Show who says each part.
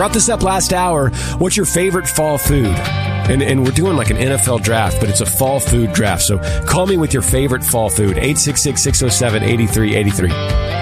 Speaker 1: brought this up last hour. What's your favorite fall food? And we're doing like an NFL draft, but it's a fall food draft. So call me with your favorite fall food. 866-607-8383.